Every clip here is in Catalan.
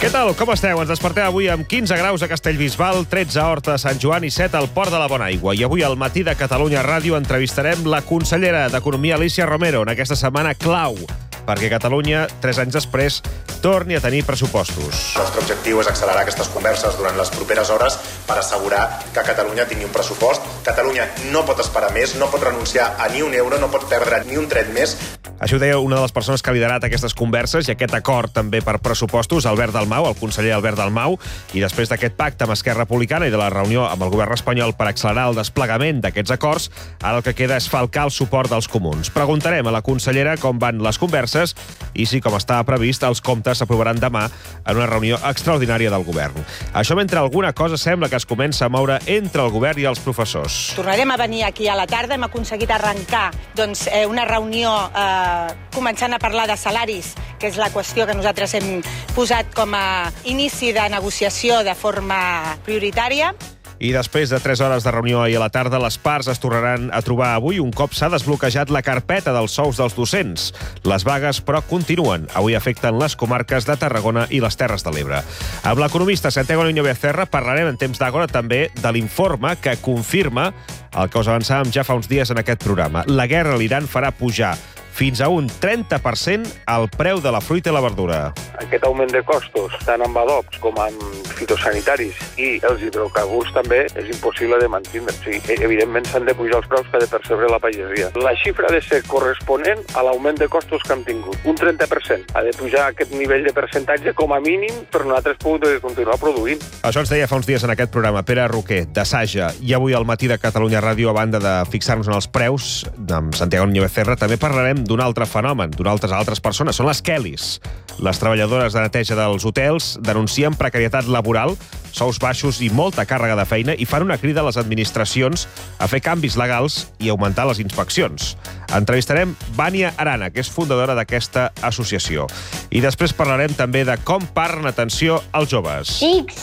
Què tal? Com esteu? Ens despertem avui amb 15 graus a Castellbisbal, 13 a Horta, Sant Joan i 7 al Port de la Bonaigua. I avui al Matí de Catalunya Ràdio entrevistarem la consellera d'Economia, Alícia Romero, en aquesta setmana clau, perquè Catalunya, 3 anys després, torni a tenir pressupostos. El nostre objectiu és accelerar aquestes converses durant les properes hores per assegurar que Catalunya tingui un pressupost. Catalunya no pot esperar més, no pot renunciar a ni un euro, no pot perdre ni un tret més. Això ho deia una de les persones que ha liderat aquestes converses i aquest acord també per pressupostos, Albert Dalmau, el conseller Albert Dalmau, i després d'aquest pacte amb Esquerra Republicana i de la reunió amb el govern espanyol per accelerar el desplegament d'aquests acords, ara el que queda és falcar el suport dels comuns. Preguntarem a la consellera com van les converses i si, com estava previst, els comptes s'aprovaran demà en una reunió extraordinària del govern. Això mentre alguna cosa sembla que es comença a moure entre el govern i els professors. Tornarem a venir aquí a la tarda. Hem aconseguit arrencar una reunió començant a parlar de salaris, que és la qüestió que nosaltres hem posat com a inici de negociació de forma prioritària. I després de 3 hores de reunió ahir a la tarda, les parts es tornaran a trobar avui un cop s'ha desbloquejat la carpeta dels sous dels docents. Les vagues, però, continuen. Avui afecten les comarques de Tarragona i les Terres de l'Ebre. Amb l'economista Santiago Niño Becerra parlarem en temps d'Àgora també de l'informe que confirma el que us avançàvem ja fa uns dies en aquest programa. La guerra a l'Iran farà pujar fins a un 30% el preu de la fruita i la verdura. Aquest augment de costos, tant amb adobs com amb fitosanitaris i els hidrocarburs també, és impossible de mantindre. O sigui, evidentment s'han de pujar els preus que ha de percebre la pagesia. La xifra ha de ser corresponent a l'augment de costos que han tingut. Un 30%. Ha de pujar aquest nivell de percentatge com a mínim per nosaltres poder continuar produint. Això ens deia fa uns dies en aquest programa Pere Roquer, de Saja. I avui al Matí de Catalunya Ràdio, a banda de fixar-nos en els preus, amb Santiago Niño Becerra, també parlarem d'un altre fenomen, altres persones. Són les Kellys. Les treballadores de neteja dels hotels denuncien precarietat laboral, sous baixos i molta càrrega de feina i fan una crida a les administracions a fer canvis legals i augmentar les inspeccions. Entrevistarem Vània Arana, que és fundadora d'aquesta associació. I després parlarem també de com parlen atenció als joves.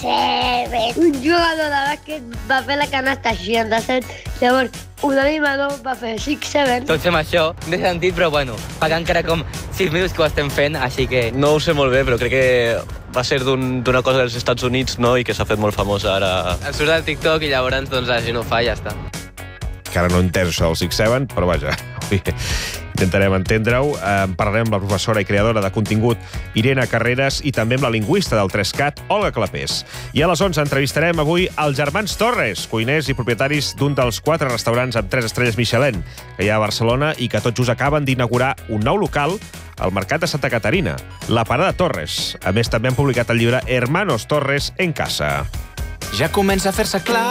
6-7. Un jugador de bàsquet va fer la canasta 67. Llavors, un animador va fer 6-7. Tots fem això, de sentit, però bueno, fa encara com 6 mesos que ho estem fent, així que... No ho sé molt bé, però crec que va ser d'una cosa dels Estats Units, no?, i que s'ha fet molt famosa ara. Em surt del TikTok i llavors doncs, la gent ho fa i ja està. Que ara no he entès això del 6-7, però vaja, intentarem entendre-ho. Parlarem amb la professora i creadora de contingut Irene Carreras i també amb la lingüista del 3CAT, Olga Clapés. I a les 11 entrevistarem avui els germans Torres, cuiners i propietaris d'un dels 4 restaurants amb 3 estrelles Michelin que hi ha a Barcelona i que tot just acaben d'inaugurar un nou local al Mercat de Santa Caterina, la Parada Torres. A més, també han publicat el llibre Hermanos Torres en casa. Ja comença a fer-se clar